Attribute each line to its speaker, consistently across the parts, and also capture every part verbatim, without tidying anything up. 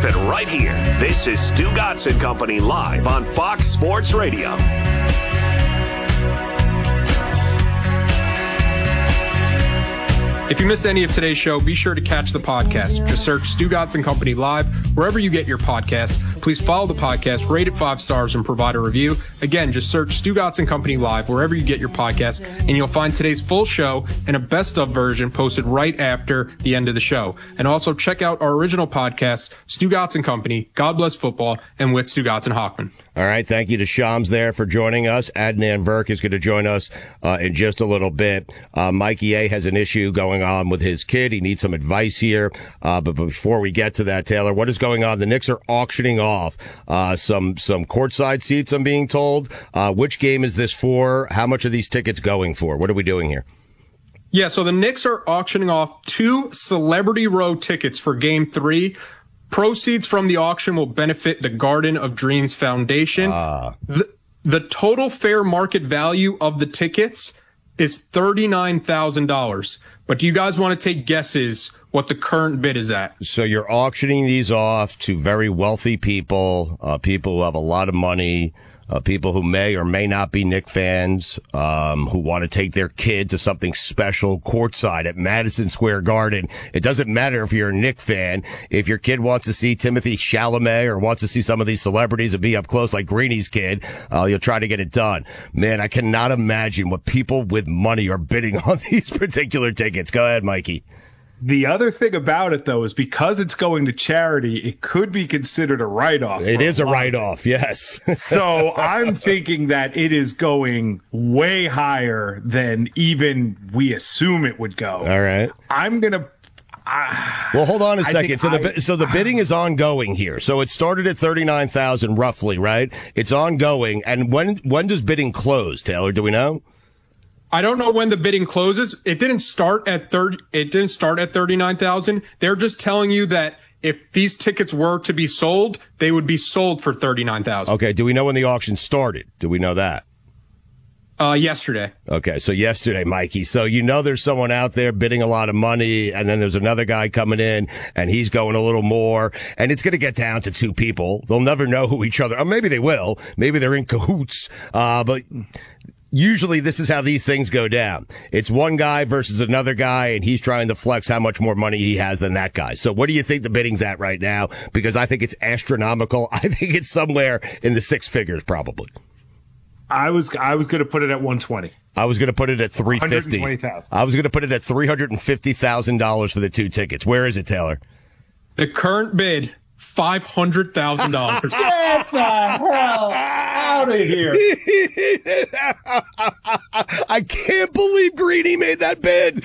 Speaker 1: it right here. This is Stu Gatz and Company live on Fox Sports Radio.
Speaker 2: If you missed any of today's show, be sure to catch the podcast. Just search Stu Gatz and Company Live wherever you get your podcasts. Please follow the podcast, rate it five stars, and provide a review. Again, just search Stu Gatz and Company Live wherever you get your podcasts, and you'll find today's full show and a best-of version posted right after the end of the show. And also check out our original podcast, Stu Gatz and Company, God Bless Football, and with Stu Gatz and Hochman.
Speaker 3: All right, thank you to Shams there for joining us. Adnan Virk is going to join us uh, in just a little bit. Uh, Mikey A has an issue going on with his kid. He needs some advice here. Uh, but before we get to that, Taylor, what is going on? The Knicks are auctioning off uh, some some courtside seats, I'm being told. Uh, which game is this for? How much are these tickets going for? What are we doing here?
Speaker 2: Yeah, so the Knicks are auctioning off two Celebrity Row tickets for Game three. Proceeds from the auction will benefit the Garden of Dreams Foundation.
Speaker 3: Uh.
Speaker 2: The, the total fair market value of the tickets is thirty-nine thousand dollars. But do you guys want to take guesses what the current bid is at?
Speaker 3: So you're auctioning these off to very wealthy people, uh, people who have a lot of money, uh, people who may or may not be Knick fans, um, who want to take their kid to something special courtside at Madison Square Garden. It doesn't matter if you're a Knick fan. If your kid wants to see Timothy Chalamet or wants to see some of these celebrities and be up close like Greeny's kid, uh, you'll try to get it done. Man, I cannot imagine what people with money are bidding on these particular tickets. Go ahead, Mikey.
Speaker 4: The other thing about it, though, is because it's going to charity, it could be considered a write-off.
Speaker 3: It is a write-off, yes.
Speaker 4: So I'm thinking that it is going way higher than even we assume it would go.
Speaker 3: All right.
Speaker 4: I'm going to... Uh,
Speaker 3: well, hold on a second. So the
Speaker 4: I,
Speaker 3: so the bidding is ongoing here. So it started at thirty-nine thousand roughly, right? It's ongoing. And when when does bidding close, Taylor? Do we know?
Speaker 2: I don't know when the bidding closes. It didn't start at thirty. It didn't start at thirty-nine thousand. They're just telling you that if these tickets were to be sold, they would be sold for thirty-nine thousand.
Speaker 3: Okay. Do we know when the auction started? Do we know that?
Speaker 2: Uh, yesterday.
Speaker 3: Okay. So yesterday, Mikey. So you know there's someone out there bidding a lot of money, and then there's another guy coming in, and he's going a little more, and it's going to get down to two people. They'll never know who each other. Or maybe they will. Maybe they're in cahoots. Uh, but. Usually this is how these things go down. It's one guy versus another guy, and he's trying to flex how much more money he has than that guy. So what do you think the bidding's at right now? Because I think it's astronomical. I think it's somewhere in the six figures, probably.
Speaker 4: I was I was going to put it at one twenty.
Speaker 3: I was going to put it at three fifty. I was going to put it at three hundred fifty thousand dollars for the two tickets. Where is it, Taylor?
Speaker 2: The current bid, five hundred thousand dollars.
Speaker 4: Get the hell out of here.
Speaker 3: I can't believe Greeny made that bid.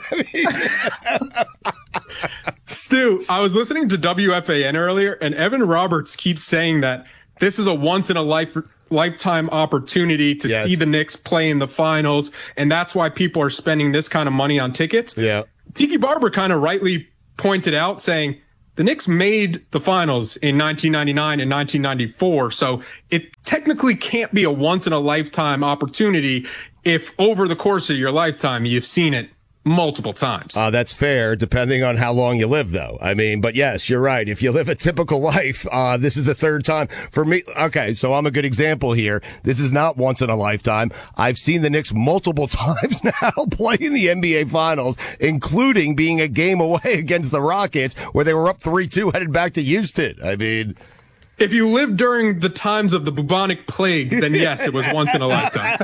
Speaker 2: Stu, I was listening to W F A N earlier, and Evan Roberts keeps saying that this is a once in a life lifetime opportunity to yes. see the Knicks play in the finals, and that's why people are spending this kind of money on tickets.
Speaker 3: Yeah.
Speaker 2: Tiki Barber kind of rightly pointed out, saying the Knicks made the finals in nineteen ninety-nine and nineteen ninety-four, so it technically can't be a once in a lifetime opportunity if over the course of your lifetime you've seen it multiple times.
Speaker 3: Uh, that's fair, depending on how long you live, though. I mean, but yes, you're right. If you live a typical life, uh, this is the third time. For me, okay, so I'm a good example here. This is not once in a lifetime. I've seen the Knicks multiple times now play in the N B A Finals, including being a game away against the Rockets, where they were up three two headed back to Houston. I mean...
Speaker 2: If you lived during the times of the bubonic plague, then yes, it was once in a lifetime.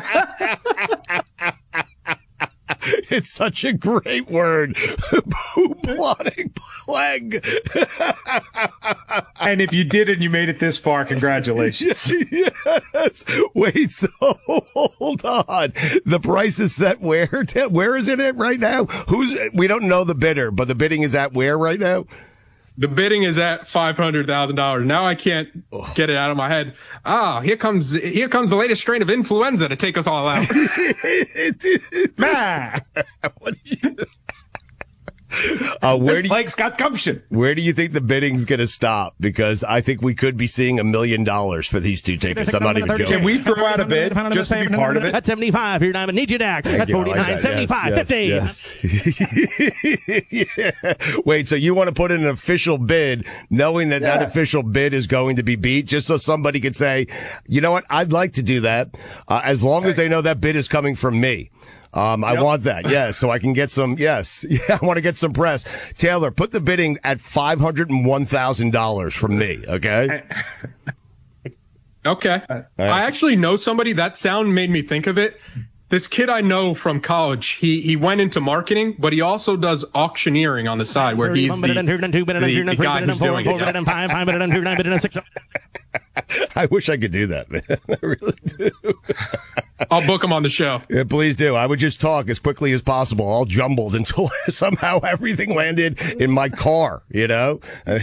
Speaker 3: It's such a great word. Bubonic plague.
Speaker 4: And if you did and you made it this far, congratulations.
Speaker 3: Yes. Wait, so hold on. The price is set where? Where is it at right now? Who's? We don't know the bidder, but the bidding is at where right now?
Speaker 2: The bidding is at five hundred thousand dollars. Now I can't get it out of my head. Ah, here comes here comes the latest strain of influenza to take us all out.
Speaker 3: Uh, where
Speaker 4: this
Speaker 3: do you,
Speaker 4: Blake's got gumption.
Speaker 3: Where do you think the bidding's going to stop? Because I think we could be seeing a million dollars for these two tickets. I'm not even joking.
Speaker 4: Can we throw out a bid just to be part of it?
Speaker 5: At seventy-five, here Diamond need you back. At forty-nine, seventy-five, fifty.
Speaker 3: Yes, yes. Yeah. Wait, so you want to put in an official bid knowing that
Speaker 4: Yeah.
Speaker 3: that official bid is going to be beat just so somebody could say, you know what, I'd like to do that uh, as long as they know that bid is coming from me. Um, I
Speaker 4: Yep.
Speaker 3: want that, yes, so I can get some, yes, yeah, I want to get some press. Taylor, put the bidding at five hundred one thousand dollars from me, okay?
Speaker 2: Okay. I actually know somebody. That sound made me think of it. This kid I know from college, he he went into marketing, but he also does auctioneering on the side where he's the, the, the guy who's doing it.
Speaker 3: I wish I could do that, man. I really do.
Speaker 2: I'll book him on the show.
Speaker 3: Yeah, please do. I would just talk as quickly as possible, all jumbled until somehow everything landed in my car, you know?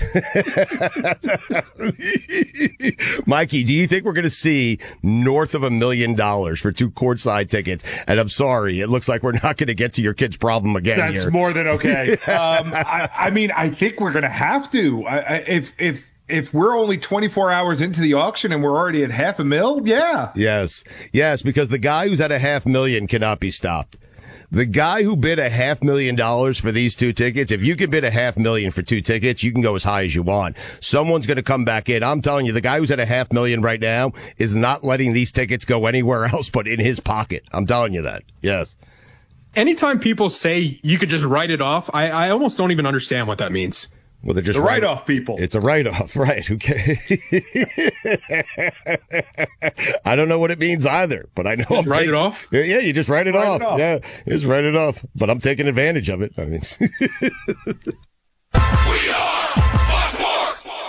Speaker 3: Mikey, do you think we're going to see north of a million dollars for two courtside tickets? And I'm sorry, it looks like we're not going to get to your kid's problem again.
Speaker 4: That's
Speaker 3: here.
Speaker 4: more than okay. um, I, I mean, I think we're going to have to. I, I, if if if we're only twenty-four hours into the auction and we're already at half a mil, yeah.
Speaker 3: Yes, yes, because the guy who's at a half million cannot be stopped. The guy who bid a half million dollars for these two tickets, if you can bid a half million for two tickets, you can go as high as you want. Someone's going to come back in. I'm telling you, the guy who's at a half million right now is not letting these tickets go anywhere else but in his pocket. I'm telling you that. Yes.
Speaker 2: Anytime people say you could just write it off, I, I almost don't even understand what that means.
Speaker 3: Well, they're just
Speaker 4: The
Speaker 3: write-
Speaker 4: write-off people.
Speaker 3: It's a write-off, right? Okay. I don't know what it means either, but I know
Speaker 2: Just
Speaker 3: I'm
Speaker 2: write
Speaker 3: taking-
Speaker 2: it off?
Speaker 3: Yeah, yeah, you just write it
Speaker 4: Write
Speaker 3: off.
Speaker 4: it off.
Speaker 3: Yeah, just write it off. But I'm taking advantage of it. I mean,
Speaker 1: We are Fox Sports.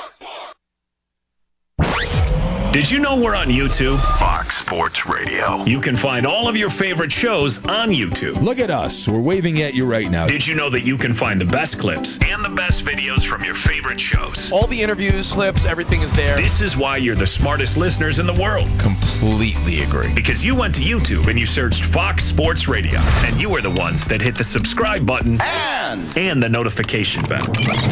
Speaker 1: Did you know we're on YouTube? Fox Sports Radio. You can find all of your favorite shows on YouTube.
Speaker 6: Look at us. We're waving at you right now.
Speaker 1: Did you know that you can find the best clips and the best videos from your favorite shows?
Speaker 7: All the interviews, clips, everything is there.
Speaker 1: This is why you're the smartest listeners in the world.
Speaker 6: Completely agree.
Speaker 1: Because you went to YouTube and you searched Fox Sports Radio, and you were the ones that hit the subscribe button and, and the notification bell.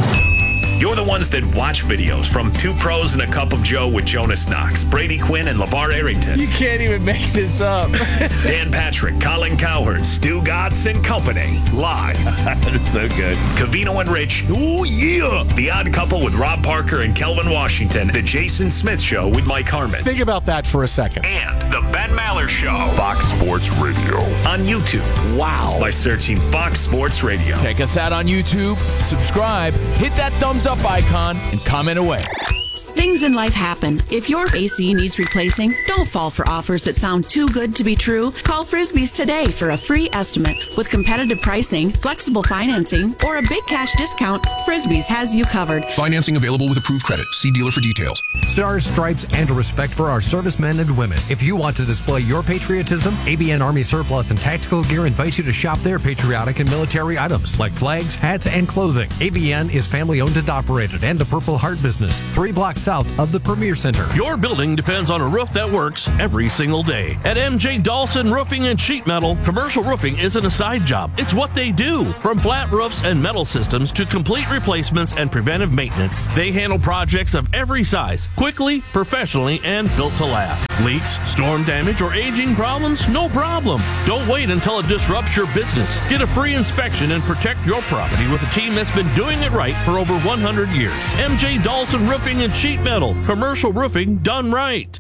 Speaker 1: You're the ones that watch videos from Two Pros and a Cup of Joe with Jonas Knox, Brady Quinn, and LeVar Arrington.
Speaker 7: You can't even make this up.
Speaker 1: Dan Patrick, Colin Cowherd, Stu Gatz and Company. Live.
Speaker 3: that is so good.
Speaker 1: Cavino and Rich. Oh, yeah. The Odd Couple with Rob Parker and Kelvin Washington. The Jason Smith Show with Mike Harmon.
Speaker 8: Think about that for a second.
Speaker 1: And The Ben Maller Show. Fox Sports Radio. On YouTube. Wow. By searching Fox Sports Radio.
Speaker 7: Check us out on YouTube, subscribe, hit that thumbs up icon, and comment away.
Speaker 9: Things in life happen. If your A C needs replacing, don't fall for offers that sound too good to be true. Call Frisbee's today for a free estimate. With competitive pricing, flexible financing, or a big cash discount, Frisbee's has you covered.
Speaker 10: Financing available with approved credit. See dealer for details.
Speaker 11: Stars, stripes, and a respect for our servicemen and women. If you want to display your patriotism, A B N Army Surplus and Tactical Gear invites you to shop their patriotic and military items like flags, hats, and clothing. A B N is family owned and operated and a Purple Heart business, three blocks south of the Premier Center.
Speaker 12: Your building depends on a roof that works every single day. At M J Dawson Roofing and Sheet Metal, commercial roofing isn't a side job. It's what they do. From flat roofs and metal systems to complete replacements and preventive maintenance, they handle projects of every size, quickly, professionally, and built to last. Leaks, storm damage, or aging problems? No problem. Don't wait until it disrupts your business. Get a free inspection and protect your property with a team that's been doing it right for over one hundred years. M J Dawson Roofing and Sheet Metal. Commercial roofing done right.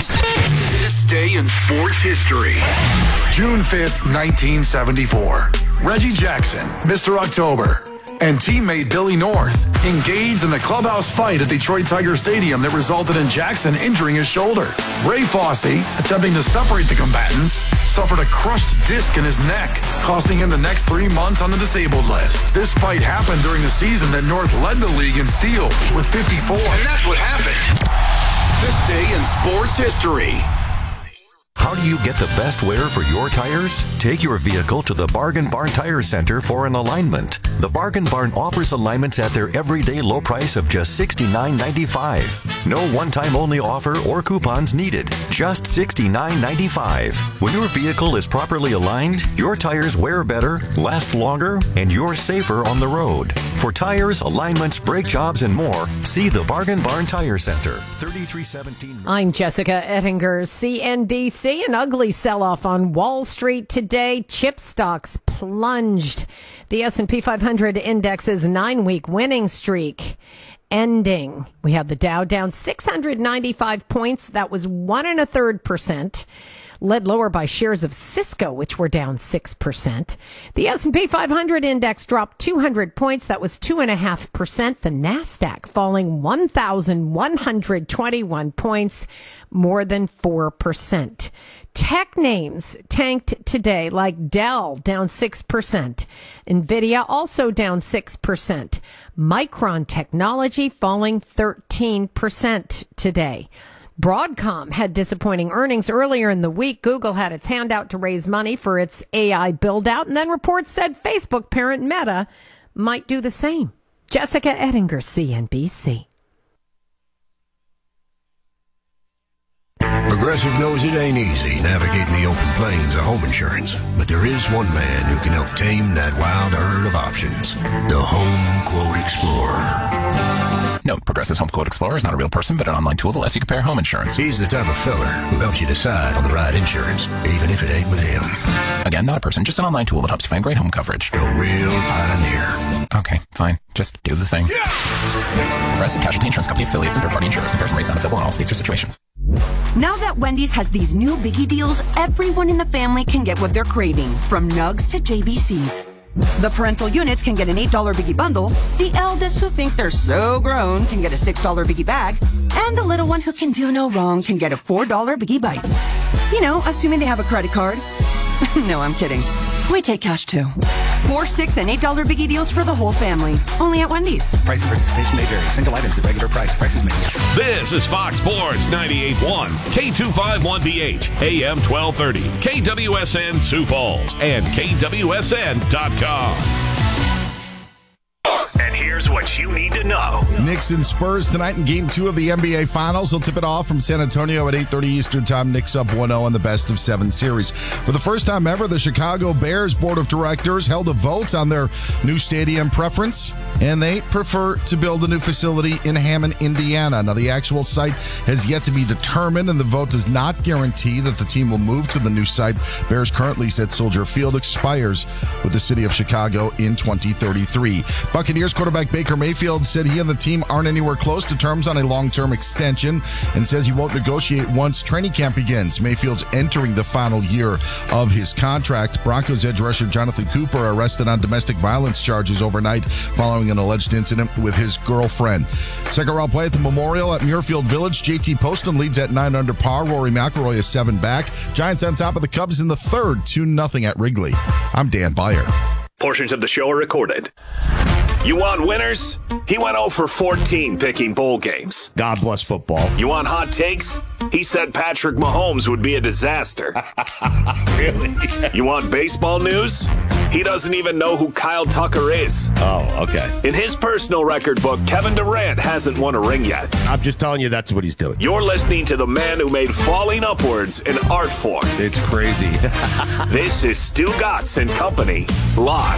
Speaker 13: This day in sports history. June fifth, nineteen seventy-four. Reggie Jackson, Mister October, and teammate Billy North engaged in the clubhouse fight at Detroit Tiger Stadium that resulted in Jackson injuring his shoulder. Ray Fosse, attempting to separate the combatants, suffered a crushed disc in his neck, costing him the next three months on the disabled list. This fight happened during the season that North led the league in steals with fifty-four. And that's what happened. This day in sports history.
Speaker 11: How do you get the best wear for your tires? Take your vehicle to the Bargain Barn Tire Center for an alignment. The Bargain Barn offers alignments at their everyday low price of just sixty-nine ninety-five. No one-time only offer or coupons needed. Just sixty-nine ninety-five. When your vehicle is properly aligned, your tires wear better, last longer, and you're safer on the road. For tires, alignments, brake jobs, and more, see the Bargain Barn Tire Center, thirty-three seventeen.
Speaker 8: I'm Jessica Ettinger, C N B C. An ugly sell-off on Wall Street today. Chip stocks plunged. The S and P five hundred index's nine-week winning streak ending. We have the Dow down six hundred ninety-five points. That was one and a third percent. Led lower by shares of Cisco, which were down six percent. The S and P five hundred index dropped two hundred points. That was two point five percent. The NASDAQ falling one thousand one hundred twenty-one points, more than four percent. Tech names tanked today, like Dell, down six percent. NVIDIA also down six percent. Micron Technology falling thirteen percent today. Broadcom had disappointing earnings earlier in the week. Google had its hand out to raise money for its A I build-out, and then reports said Facebook parent Meta might do the same. Jessica Ettinger, C N B C.
Speaker 14: Progressive knows it ain't easy navigating the open plains of home insurance, but there is one man who can help tame that wild herd of options. The Home Quote Explorer.
Speaker 10: Note, Progressive's Home Quote Explorer is not a real person, but an online tool that lets you compare home insurance.
Speaker 14: He's the type of fella who helps you decide on the right insurance, even if it ain't with him.
Speaker 10: Again, not a person, just an online tool that helps you find great home coverage.
Speaker 14: A real pioneer.
Speaker 10: Okay, fine. Just do the thing. Yeah! Progressive Casualty Insurance Company affiliates and third-party insurers. Comparison rates not available in all states or situations.
Speaker 15: Now that Wendy's has these new biggie deals, everyone in the family can get what they're craving, from nugs to J B Cs. The parental units can get an eight dollar biggie bundle, the eldest who think they're so grown can get a six dollar biggie bag, and the little one who can do no wrong can get a four dollar biggie bites. You know, assuming they have a credit card. No, I'm kidding. We take cash too. Four, six, and eight dollar biggie deals for the whole family. Only at Wendy's.
Speaker 16: Price and participation may vary. Single items at regular price. Prices may vary.
Speaker 17: This is Fox Sports ninety-eight point one, K two fifty-one D H, A M twelve thirty, K W S N Sioux Falls, and K W S N dot com.
Speaker 1: And here's what you need to know.
Speaker 18: Knicks and Spurs tonight in Game two of the N B A Finals. They'll tip it off from San Antonio at eight thirty Eastern Time. Knicks up one oh in the best of seven series. For the first time ever, the Chicago Bears Board of Directors held a vote on their new stadium preference, and they prefer to build a new facility in Hammond, Indiana. Now, the actual site has yet to be determined, and the vote does not guarantee that the team will move to the new site. Bears currently said Soldier Field expires with the city of Chicago in twenty thirty-three. Buccaneers quarterback Baker Mayfield said he and the team aren't anywhere close to terms on a long-term extension and says he won't negotiate once training camp begins. Mayfield's entering the final year of his contract. Broncos edge rusher Jonathan Cooper arrested on domestic violence charges overnight following an alleged incident with his girlfriend. Second round play at the Memorial at Muirfield Village. J T Poston leads at nine under par. Rory McIlroy is seven back. Giants on top of the Cubs in the third, two nothing at Wrigley. I'm Dan Beyer.
Speaker 1: Portions of the show are recorded. You want winners? He went oh for fourteen picking bowl games.
Speaker 3: God bless football.
Speaker 1: You want hot takes? He said Patrick Mahomes would be a disaster.
Speaker 3: Really?
Speaker 1: You want baseball news? He doesn't even know who Kyle Tucker is.
Speaker 3: Oh, okay.
Speaker 1: In his personal record book, Kevin Durant hasn't won a ring yet.
Speaker 3: I'm just telling you that's what he's doing.
Speaker 1: You're listening to the man who made falling upwards an art form.
Speaker 3: It's crazy.
Speaker 1: This is Stu Gatz and Company, live.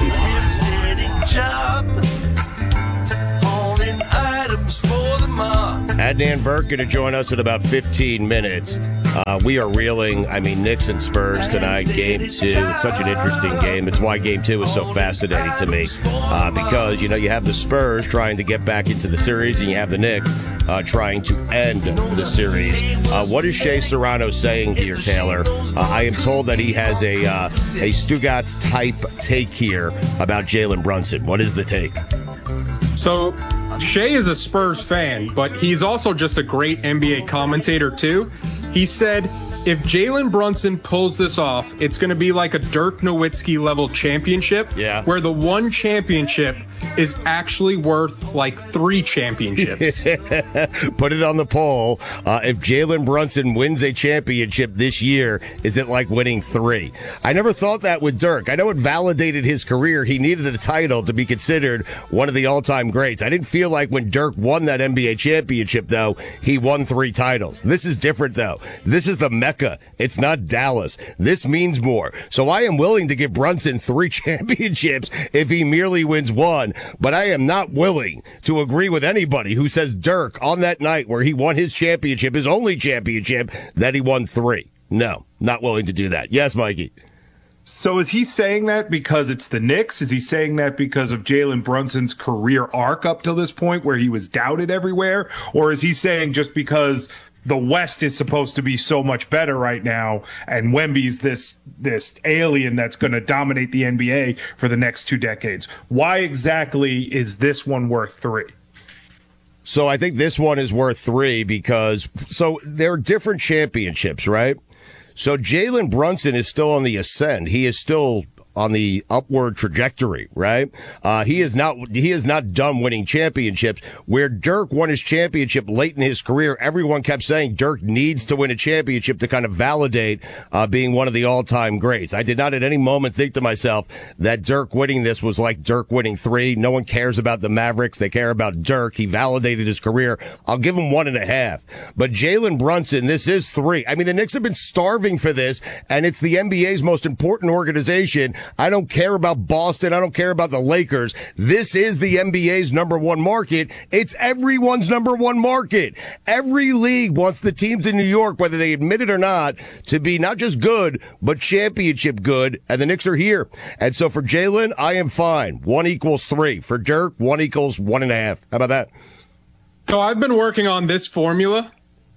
Speaker 3: Adnan Burke going to join us in about fifteen minutes. Uh, we are reeling. I mean, Knicks and Spurs tonight, game two. It's such an interesting game. It's why game two is so fascinating to me. Uh, because, you know, you have the Spurs trying to get back into the series, and you have the Knicks uh, trying to end the series. Uh, what is Shea Serrano saying here, Taylor? Uh, I am told that he has a, uh, a Stugatz type take here about Jalen Brunson. What is the take?
Speaker 2: So, Shea is a Spurs fan, but he's also just a great N B A commentator, too. He said, if Jalen Brunson pulls this off, it's going to be like a Dirk Nowitzki level championship,
Speaker 3: yeah.
Speaker 2: where the one championship is actually worth like three championships.
Speaker 3: Put it on the poll. Uh, if Jalen Brunson wins a championship this year, is it like winning three? I never thought that with Dirk. I know it validated his career. He needed a title to be considered one of the all-time greats. I didn't feel like when Dirk won that N B A championship, though, he won three titles. This is different, though. This is the Mecca. It's not Dallas. This means more. So I am willing to give Brunson three championships if he merely wins one, but I am not willing to agree with anybody who says Dirk on that night where he won his championship, his only championship, that he won three. No, not willing to do that. Yes, Mikey.
Speaker 4: So is he saying that because it's the Knicks? Is he saying that because of Jalen Brunson's career arc up till this point where he was doubted everywhere? Or is he saying just because the West is supposed to be so much better right now, and Wemby's this this alien that's going to dominate the N B A for the next two decades? Why exactly is this one worth three?
Speaker 3: So I think this one is worth three because so there are different championships, right? So Jalen Brunson is still on the ascend. He is still on the upward trajectory, right? Uh, he is not, he is not done winning championships. Where Dirk won his championship late in his career, everyone kept saying Dirk needs to win a championship to kind of validate, uh, being one of the all-time greats. I did not at any moment think to myself that Dirk winning this was like Dirk winning three. No one cares about the Mavericks. They care about Dirk. He validated his career. I'll give him one and a half. But Jalen Brunson, this is three. I mean, the Knicks have been starving for this, and it's the N B A's most important organization. I don't care about Boston. I don't care about the Lakers. This is the N B A's number one market. It's everyone's number one market. Every league wants the teams in New York, whether they admit it or not, to be not just good, but championship good. And the Knicks are here. And so for Jalen, I am fine. One equals three. For Dirk, one equals one and a half. How about that?
Speaker 2: So I've been working on this formula.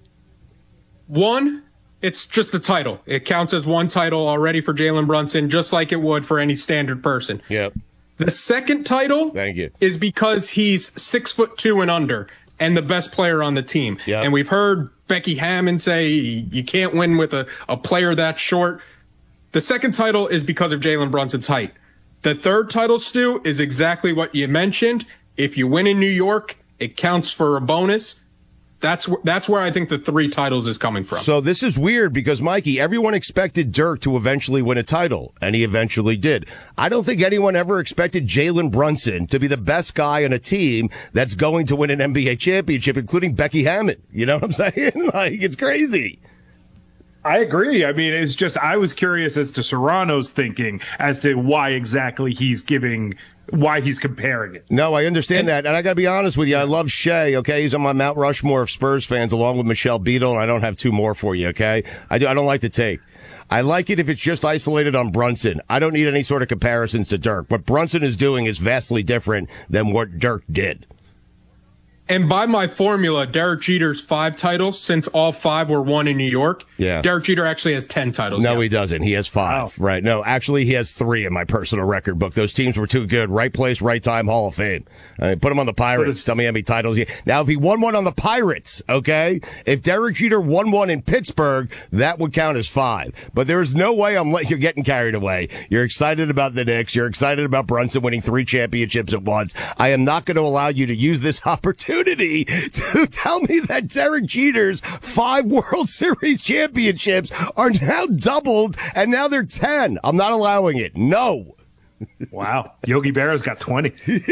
Speaker 2: One, it's just the title. It counts as one title already for Jalen Brunson, just like it would for any standard person.
Speaker 3: Yep.
Speaker 2: The second title
Speaker 3: Thank you.
Speaker 2: is because he's six foot two and under and the best player on the team.
Speaker 3: Yep.
Speaker 2: And we've heard Becky Hammond say you can't win with a, a player that short. The second title is because of Jalen Brunson's height. The third title, Stu, is exactly what you mentioned. If you win in New York, it counts for a bonus. That's wh- that's where I think the three titles is coming from.
Speaker 3: So this is weird because, Mikey, everyone expected Dirk to eventually win a title, and he eventually did. I don't think anyone ever expected Jalen Brunson to be the best guy on a team that's going to win an N B A championship, including Becky Hammond. You know what I'm saying? Like, it's crazy.
Speaker 4: I agree. I mean, it's just I was curious as to Serrano's thinking as to why exactly he's giving why he's comparing it.
Speaker 3: No, I understand and, that. And I got to be honest with you. I love Shea, okay? He's on my Mount Rushmore of Spurs fans along with Michelle Beadle, and I don't have two more for you, okay? I, do, I don't like the take. I like it if it's just isolated on Brunson. I don't need any sort of comparisons to Dirk. What Brunson is doing is vastly different than what Dirk did.
Speaker 2: And by my formula, Derek Jeter's five titles, since all five were won in New York,
Speaker 3: yeah.
Speaker 2: Derek Jeter actually has ten titles.
Speaker 3: No,
Speaker 2: now.
Speaker 3: he doesn't. He has five. Wow. Right. No, actually, he has three in my personal record book. Those teams were too good. Right place, right time, Hall of Fame. I mean, put him on the Pirates. Tell me how many titles he Now, if he won one on the Pirates, okay, if Derek Jeter won one in Pittsburgh, that would count as five. But there's no way I'm letting you're getting carried away. You're excited about the Knicks. You're excited about Brunson winning three championships at once. I am not going to allow you to use this opportunity to tell me that Derek Jeter's five World Series championships are now doubled and now they're ten. I'm not allowing it. No.
Speaker 4: Wow. Yogi Berra's got twenty.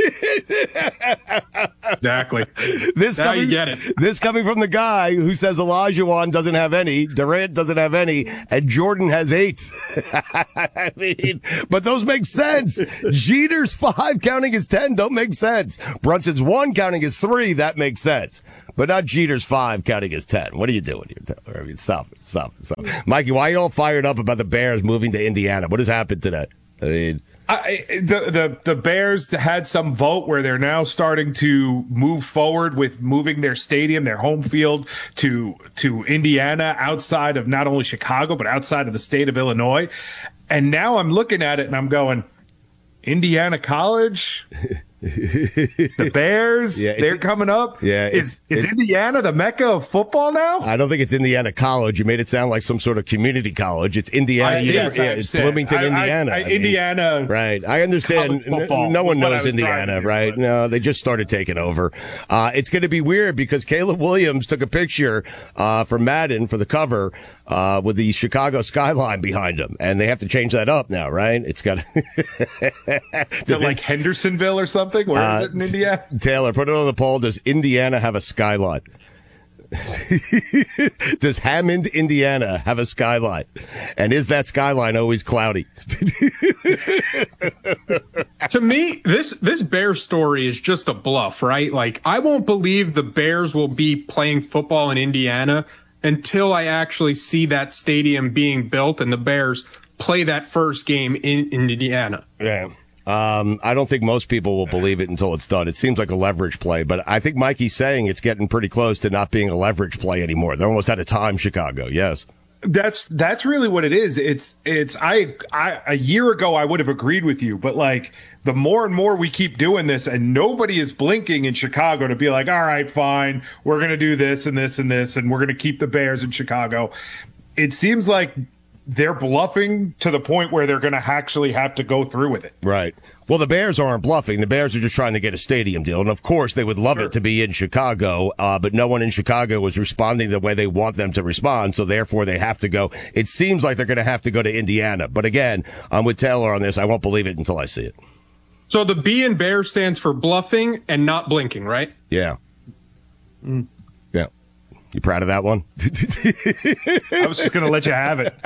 Speaker 2: Exactly.
Speaker 3: This
Speaker 2: now
Speaker 3: coming,
Speaker 2: you get it.
Speaker 3: This coming from the guy who says Olajuwon doesn't have any, Durant doesn't have any, and Jordan has eight. I mean, but those make sense. Jeter's five counting as ten don't make sense. Brunson's one counting as three, that makes sense. But not Jeter's five counting as ten. What are you doing here? I mean, stop it, stop it, stop it. Mikey, why are you all fired up about the Bears moving to Indiana? What has happened today? I mean...
Speaker 4: I, the, the the Bears had some vote where they're now starting to move forward with moving their stadium, their home field, to to Indiana, outside of not only Chicago but outside of the state of Illinois. And now I'm looking at it and I'm going, Indiana College? The Bears,
Speaker 3: Yeah, it's-
Speaker 4: they're coming up.
Speaker 3: Yeah,
Speaker 4: is
Speaker 3: it's-
Speaker 4: is
Speaker 3: it-
Speaker 4: Indiana the mecca of football now?
Speaker 3: I don't think it's Indiana College. You made it sound like some sort of community college. It's Indiana.
Speaker 4: I see,
Speaker 3: yeah,
Speaker 4: yes,
Speaker 3: yeah,
Speaker 4: I
Speaker 3: it's
Speaker 4: understand.
Speaker 3: Bloomington,
Speaker 4: I- I-
Speaker 3: Indiana.
Speaker 4: I-
Speaker 3: I mean,
Speaker 4: Indiana.
Speaker 3: Right. I understand.
Speaker 4: college football
Speaker 3: N- No one
Speaker 4: was what I
Speaker 3: knows
Speaker 4: was
Speaker 3: Indiana,
Speaker 4: driving at,
Speaker 3: right?
Speaker 4: but-
Speaker 3: No, they just started taking over. Uh, it's going to be weird because Caleb Williams took a picture uh, for Madden for the cover uh, with the Chicago skyline behind him, and they have to change that up now, right? It's got
Speaker 4: Is it like Hendersonville or something? Where
Speaker 3: Uh,
Speaker 4: is it in Indiana?
Speaker 3: Taylor, put it on the poll. Does Indiana have a skyline? Does Hammond, Indiana have a skyline? And is that skyline always cloudy?
Speaker 2: To me, this this Bears story is just a bluff, right? Like, I won't believe the Bears will be playing football in Indiana until I actually see that stadium being built and the Bears play that first game in, in Indiana.
Speaker 3: Yeah. Um, I don't think most people will believe it until it's done. It seems like a leverage play, but I think Mikey's saying it's getting pretty close to not being a leverage play anymore. They're almost out of time, Chicago. Yes.
Speaker 4: That's that's really what it is. It's it's I I a year ago I would have agreed with you, but like the more and more we keep doing this and nobody is blinking in Chicago to be like, all right, fine, we're gonna do this and this and this and we're gonna keep the Bears in Chicago. It seems like they're bluffing to the point where they're gonna actually have to go through with it.
Speaker 3: Right. Well, the Bears aren't bluffing. The Bears are just trying to get a stadium deal. And of course, they would love
Speaker 4: Sure.
Speaker 3: it to be in Chicago, uh, but no one in Chicago is responding the way they want them to respond. So therefore, they have to go. It seems like they're going to have to go to Indiana. But again, I'm with Taylor on this. I won't believe it until I see it.
Speaker 2: So the B in Bear stands for bluffing and not blinking, right?
Speaker 3: Yeah.
Speaker 2: Mm.
Speaker 3: Yeah. You proud of that one?
Speaker 4: I was just gonna let you have it.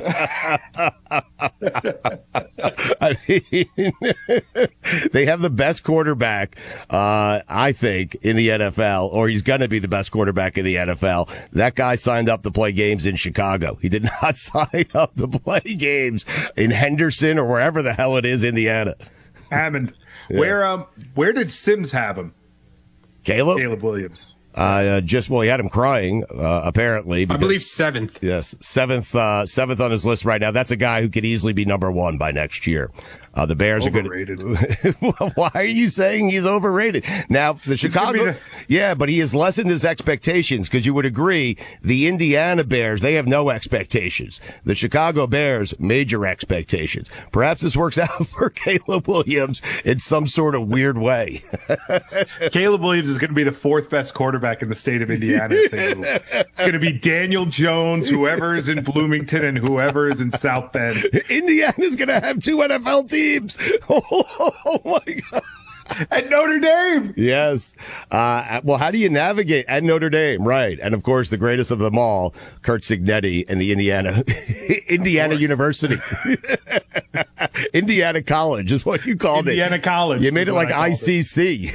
Speaker 3: I mean, they have the best quarterback, uh, I think, in the N F L, or he's going to be the best quarterback in the N F L. That guy signed up to play games in Chicago. He did not sign up to play games in Henderson or wherever the hell it is, Indiana.
Speaker 4: Hammond.
Speaker 3: Yeah.
Speaker 4: Where um where did Sims have him?
Speaker 3: Caleb?
Speaker 4: Caleb Williams.
Speaker 3: Uh, just, well, he had him crying, uh, apparently.
Speaker 2: I
Speaker 3: because-
Speaker 2: believe seventh.
Speaker 3: Yes, seventh, uh, seventh on his list right now. That's a guy who could easily be number one by next year. Uh, the Bears
Speaker 4: Overrated.
Speaker 3: are good. Why are you saying he's overrated? Now, the Chicago,
Speaker 4: the-
Speaker 3: yeah, but he has lessened his expectations because you would agree the Indiana Bears, they have no expectations. The Chicago Bears, major expectations. Perhaps this works out for Caleb Williams in some sort of weird way.
Speaker 4: Caleb Williams is going to be the fourth best quarterback in the state of Indiana. if they move. It's going to be Daniel Jones, whoever is in Bloomington, and whoever is in South Bend.
Speaker 3: Indiana's going to have two N F L teams. Oh, my God.
Speaker 4: At Notre Dame.
Speaker 3: Yes. Uh, well, how do you navigate at Notre Dame? Right. And of course, the greatest of them all, Kurt Signetti and the Indiana, Indiana University. Indiana College is what you called
Speaker 4: Indiana
Speaker 3: it.
Speaker 4: College.
Speaker 3: You made
Speaker 4: is
Speaker 3: it
Speaker 4: what
Speaker 3: like
Speaker 4: I
Speaker 3: I
Speaker 4: called
Speaker 3: C C.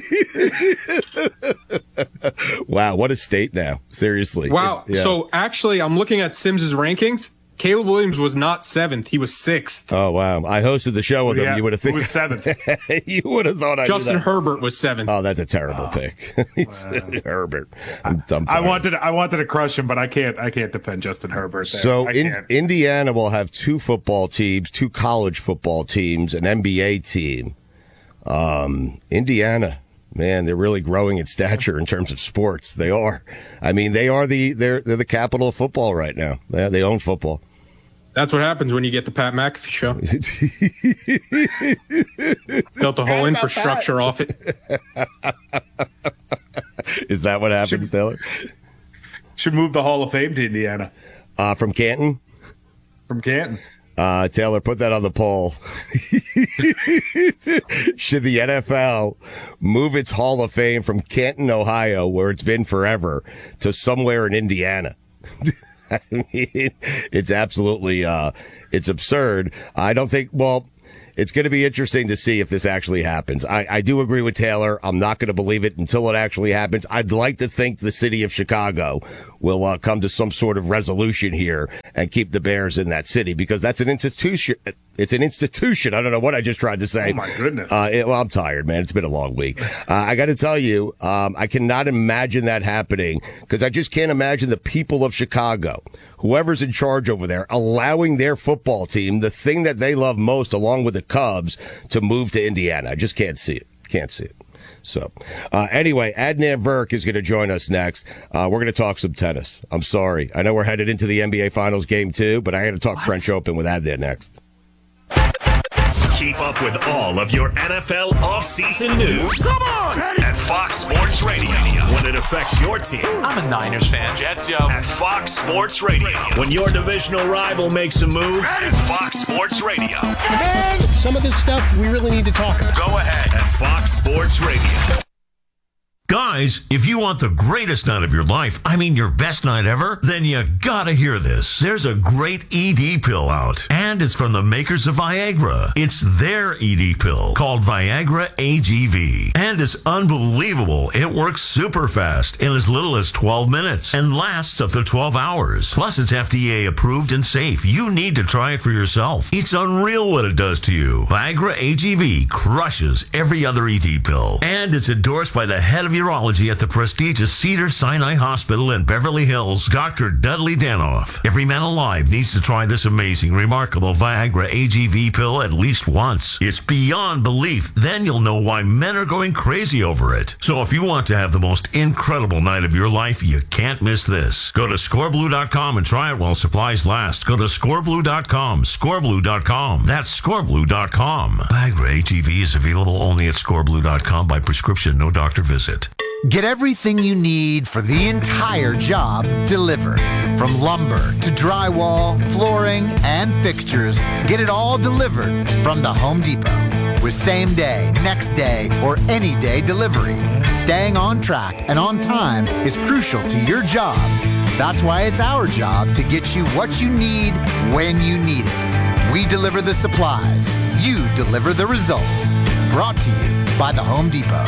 Speaker 3: Wow. What a state now. Seriously.
Speaker 2: Wow.
Speaker 3: Yes.
Speaker 2: So actually, I'm looking at Sims's rankings. Caleb Williams was not seventh. He was sixth.
Speaker 3: Oh, wow. I hosted the show with him.
Speaker 4: Yeah,
Speaker 3: You would have
Speaker 4: who
Speaker 3: think
Speaker 4: was seventh?
Speaker 3: You would have thought I knew
Speaker 2: Justin
Speaker 3: that.
Speaker 2: Herbert was seventh.
Speaker 3: Oh, that's a terrible pick. It's Herbert. I'm, I'm
Speaker 4: I
Speaker 3: tired.
Speaker 4: wanted I wanted to crush him, but I can't I can't defend Justin Herbert. There.
Speaker 3: So
Speaker 4: I
Speaker 3: in,
Speaker 4: can't.
Speaker 3: Indiana will have two football teams, two college football teams, an N B A team. Um, Indiana, man, they're really growing in stature in terms of sports. They are. I mean, they are the they're they're the capital of football right now. They, they own football.
Speaker 2: That's what happens when you get the Pat McAfee show. Built a whole infrastructure off it.
Speaker 3: Is that what happens, Taylor?
Speaker 4: Should move the Hall of Fame to Indiana
Speaker 3: Uh, from Canton.
Speaker 4: from Canton.
Speaker 3: Uh, Taylor, put that on the poll. Should the N F L move its Hall of Fame from Canton, Ohio, where it's been forever, to somewhere in Indiana? I mean, it's absolutely, uh, it's absurd. I don't think, well, it's going to be interesting to see if this actually happens. I, I do agree with Taylor. I'm not going to believe it until it actually happens. I'd like to think the city of Chicago will uh, come to some sort of resolution here and keep the Bears in that city because that's an institution. It's an institution. I don't know what I just tried to say.
Speaker 4: Oh my goodness.
Speaker 3: Uh, it, well, I'm tired, man. It's been a long week. Uh, I got to tell you, um, I cannot imagine that happening because I just can't imagine the people of Chicago, whoever's in charge over there, allowing their football team, the thing that they love most, along with the Cubs, to move to Indiana. I just can't see it. Can't see it. So, uh, anyway, Adnan Virk is going to join us next. Uh, we're going to talk some tennis. I'm sorry. I know we're headed into the N B A Finals game two, but I got to talk what? French Open with Adnan next.
Speaker 1: Keep up with all of your N F L offseason news. Come on! At Fox Sports Radio. When it affects your team.
Speaker 19: I'm a Niners fan, Jets, yo.
Speaker 1: At Fox Sports Radio. When your divisional rival makes a move. At Fox Sports Radio.
Speaker 20: Man, some of this stuff we really need to talk about.
Speaker 1: Go ahead. At Fox Sports Radio.
Speaker 21: Guys, if you want the greatest night of your life, I mean your best night ever, then you gotta hear this. There's a great E D pill out, and it's from the makers of Viagra. It's their E D pill called Viagra A G V, and it's unbelievable. It works super fast in as little as twelve minutes and lasts up to twelve hours. Plus, it's F D A approved and safe. You need to try it for yourself. It's unreal what it does to you. Viagra A G V crushes every other E D pill, and it's endorsed by the head of your urology at the prestigious Cedars-Sinai Hospital in Beverly Hills, Doctor Dudley Danoff. Every man alive needs to try this amazing, remarkable Viagra A G V pill at least once. It's beyond belief. Then you'll know why men are going crazy over it. So if you want to have the most incredible night of your life, you can't miss this. Go to score blue dot com and try it while supplies last. Go to score blue dot com, score blue dot com. That's score blue dot com. Viagra A G V is available only at score blue dot com by prescription, no doctor visit.
Speaker 22: Get everything you need for the entire job delivered. From lumber to drywall, flooring, and fixtures, get it all delivered from the Home Depot. With same day, next day, or any day delivery, staying on track and on time is crucial to your job. That's why it's our job to get you what you need when you need it. We deliver the supplies. You deliver the results. Brought to you by the Home Depot.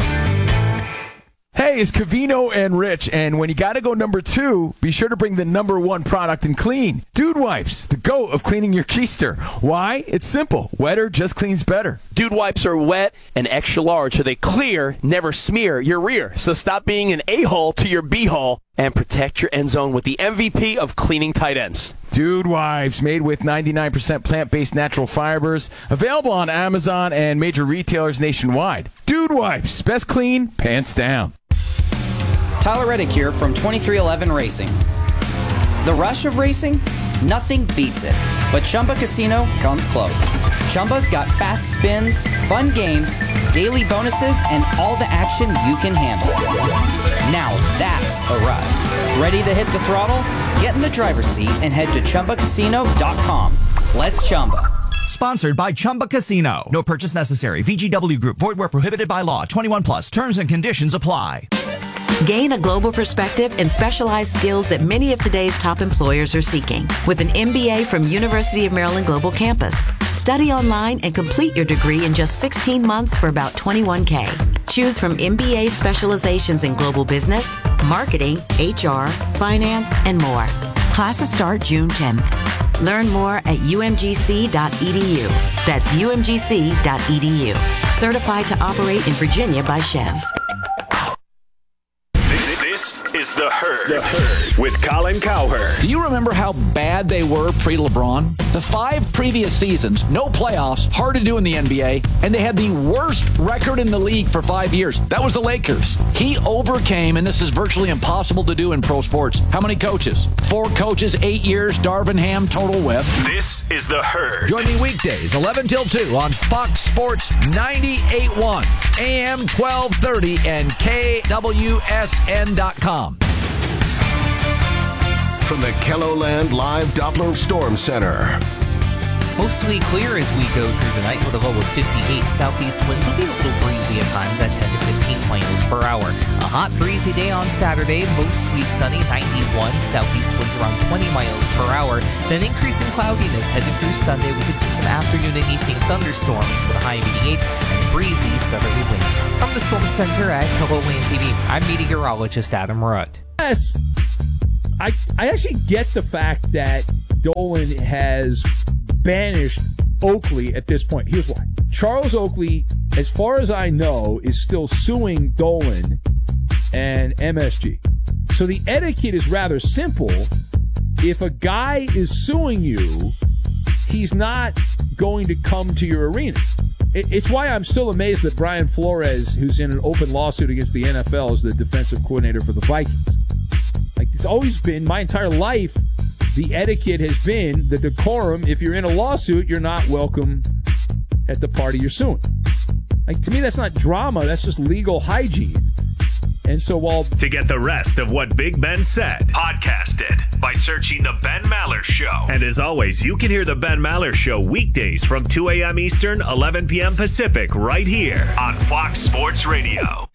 Speaker 7: Hey, it's Covino and Rich, and when you gotta go number two, be sure to bring the number one product in clean. Dude Wipes, the GOAT of cleaning your keister. Why? It's simple. Wetter just cleans better.
Speaker 23: Dude Wipes are wet and extra large, so they clear, never smear your rear. So stop being an a-hole to your b-hole and protect your end zone with the M V P of cleaning tight ends.
Speaker 7: Dude Wipes, made with ninety-nine percent plant-based natural fibers, available on Amazon and major retailers nationwide. Dude Wipes, best clean, pants down.
Speaker 24: Tyler Reddick here from twenty-three eleven Racing. The rush of racing? Nothing beats it. But Chumba Casino comes close. Chumba's got fast spins, fun games, daily bonuses, and all the action you can handle. Now that's a ride. Ready to hit the throttle? Get in the driver's seat and head to chumba casino dot com. Let's Chumba.
Speaker 25: Sponsored by Chumba Casino. No purchase necessary. V G W Group. Void where prohibited by law. twenty-one plus. Terms and conditions apply.
Speaker 26: Gain a global perspective and specialized skills that many of today's top employers are seeking with an M B A from University of Maryland Global Campus. Study online and complete your degree in just sixteen months for about twenty-one K. Choose from M B A specializations in global business, marketing, H R, finance, and more. Classes start June tenth. Learn more at u m g c dot e d u. That's u m g c dot e d u. Certified to operate in Virginia by Chev.
Speaker 1: This is The Herd, the Herd with Colin Cowherd.
Speaker 27: Do you remember how bad they were pre-LeBron? The five previous seasons, no playoffs, hard to do in the N B A, and they had the worst record in the league for five years. That was the Lakers. He overcame, and this is virtually impossible to do in pro sports. How many coaches? Four coaches, eight years, Darvin Ham, total whip.
Speaker 1: This is The Herd.
Speaker 27: Join me weekdays, eleven till two on Fox Sports ninety-eight point one, A M twelve thirty, and K W S N dot com.
Speaker 14: From the KELOLAND Live Doppler Storm Center.
Speaker 28: Mostly clear as we go through the night with a low of fifty-eight. Southeast winds will be a little breezy at times at ten to fifteen miles per hour. A hot breezy day on Saturday, mostly sunny, ninety-one. Southeast winds around twenty miles per hour. Then increasing cloudiness heading through Sunday. We could see some afternoon and evening thunderstorms with a high of eighty-eight and breezy southerly wind. From the Storm Center at KELOLAND T V, I'm meteorologist Adam Rutt.
Speaker 29: Yes, I I actually get the fact that Dolan has banished Oakley at this point. Here's why. Charles Oakley, as far as I know, is still suing Dolan and M S G. So the etiquette is rather simple. If a guy is suing you, he's not going to come to your arena. it, it's why I'm still amazed that Brian Flores, who's in an open lawsuit against the N F L, is the defensive coordinator for the Vikings. Like, it's always been, my entire life, the etiquette has been the decorum. If you're in a lawsuit, you're not welcome at the party you're suing. Like, to me, that's not drama. That's just legal hygiene. And so while...
Speaker 1: To get the rest of what Big Ben said, podcast it by searching The Ben Maller Show. And as always, you can hear The Ben Maller Show weekdays from two a.m. Eastern, eleven p.m. Pacific, right here on Fox Sports Radio.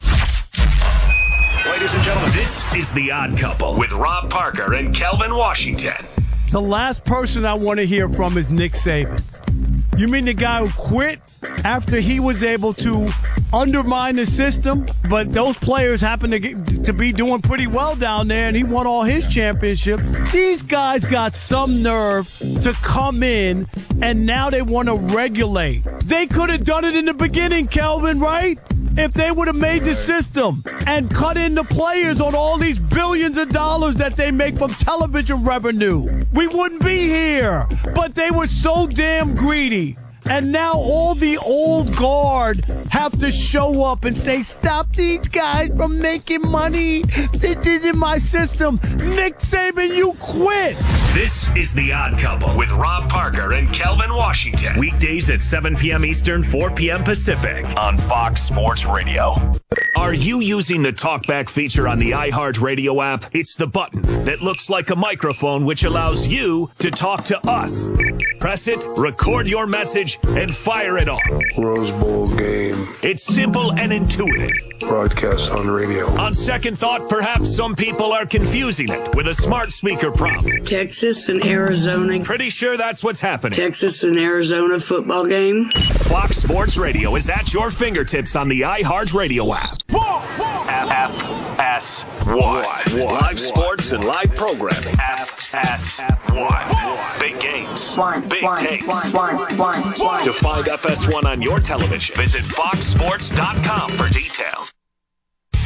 Speaker 1: Ladies and gentlemen, this is The Odd Couple with Rob Parker and Kelvin Washington.
Speaker 5: The last person I want to hear from is Nick Saban. You mean the guy who quit after he was able to undermine the system, but those players happen to get, to be doing pretty well down there, and he won all his championships? These guys got some nerve to come in, and now they want to regulate. They could have done it in the beginning, Kelvin, right? If they would have made the system and cut in the players on all these billions of dollars that they make from television revenue, we wouldn't be here. But they were so damn greedy. And now all the old guard have to show up and say, stop these guys from making money. This isn't my system. Nick Saban, you quit.
Speaker 1: This is The Odd Couple with Rob Parker and Kelvin Washington. Weekdays at seven p.m. Eastern, four p.m. Pacific on Fox Sports Radio. Are you using the TalkBack feature on the iHeartRadio app? It's the button that looks like a microphone which allows you to talk to us. Press it, record your message, and fire it off.
Speaker 6: Rose Bowl game.
Speaker 1: It's simple and intuitive.
Speaker 6: Broadcast on radio.
Speaker 1: On second thought, perhaps some people are confusing it with a smart speaker prompt.
Speaker 8: Texas and Arizona.
Speaker 1: Pretty sure that's what's happening.
Speaker 8: Texas and Arizona football game.
Speaker 1: Fox Sports Radio is at your fingertips on the iHeartRadio app. F S one. Live sports and live programming. F S one. Big games. Big takes. To find F S one on your television, visit fox sports dot com for details.